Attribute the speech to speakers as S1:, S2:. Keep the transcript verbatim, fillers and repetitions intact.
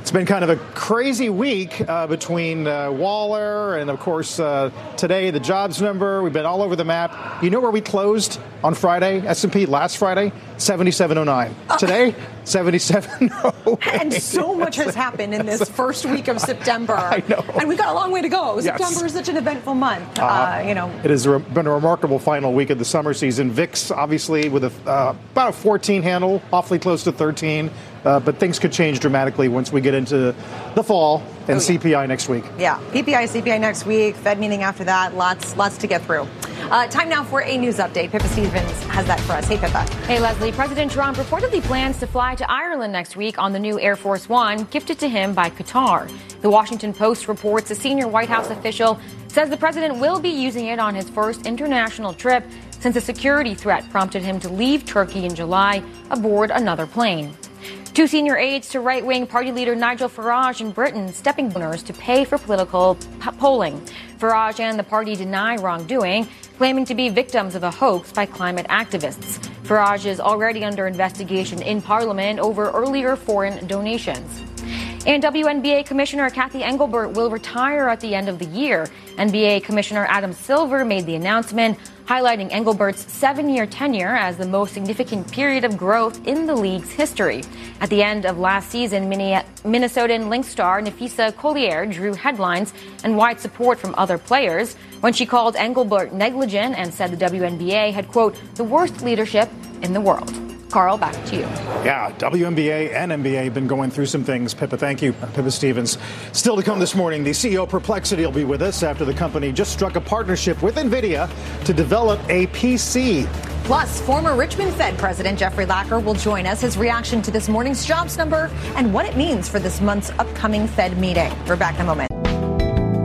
S1: It's been kind of a crazy week uh, between uh, Waller and, of course, uh, today, the jobs number. We've been all over the map. You know where we closed on Friday, S and P, last Friday? seventy-seven oh nine. Uh, today, seventy-seven oh eight.
S2: And so much has happened in this first week of September.
S1: I know.
S2: And we've got a long way to go.
S1: Yes.
S2: September is such an eventful month. Uh,
S1: uh,
S2: you know,
S1: It has been a remarkable final week of the summer season. V I X, obviously, with a, uh, about a fourteen handle, awfully close to thirteen. Uh, but things could change dramatically once we get into the fall and oh, yeah. C P I next week.
S2: Yeah, P P I, C P I next week, Fed meeting after that. Lots, lots to get through. Uh, time now for a news update. Pippa Stevens has that for us. Hey, Pippa.
S3: Hey, Leslie. President Trump reportedly plans to fly to Ireland next week on the new Air Force One, gifted to him by Qatar. The Washington Post reports a senior White House official says the president will be using it on his first international trip since a security threat prompted him to leave Turkey in July aboard another plane. Two senior aides to right-wing party leader Nigel Farage in Britain stepping donors to pay for political p- polling. Farage and the party deny wrongdoing, claiming to be victims of a hoax by climate activists. Farage is already under investigation in Parliament over earlier foreign donations. And W N B A Commissioner Kathy Engelbert will retire at the end of the year. N B A Commissioner Adam Silver made the announcement, highlighting Engelbert's seven-year tenure as the most significant period of growth in the league's history. At the end of last season, Minnesotan Lynx star Nafisa Collier drew headlines and wide support from other players when she called Engelbert negligent and said the W N B A had, quote, the worst leadership in the world. Carl, back to you.
S1: Yeah, W N B A and N B A have been going through some things. Pippa, thank you. Pippa Stevens. Still to come this morning, the C E O of Perplexity will be with us after the company just struck a partnership with NVIDIA to develop a P C.
S2: Plus, former Richmond Fed President Jeffrey Lacker will join us. His reaction to this morning's jobs number and what it means for this month's upcoming Fed meeting. We're back in a moment.